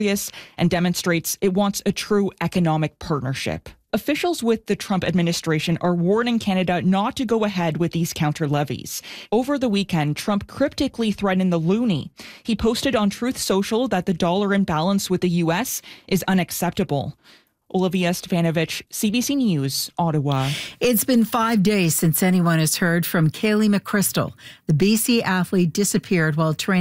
and demonstrates it wants a true economic partnership. Officials with the Trump administration are warning Canada not to go ahead with these counter levies. Over the weekend, Trump cryptically threatened the loonie. He posted on Truth Social that the dollar imbalance with the U.S. is unacceptable. Olivia Stefanovich, CBC News, Ottawa. It's been 5 days since anyone has heard from Kaylee McChrystal. The BC athlete disappeared while training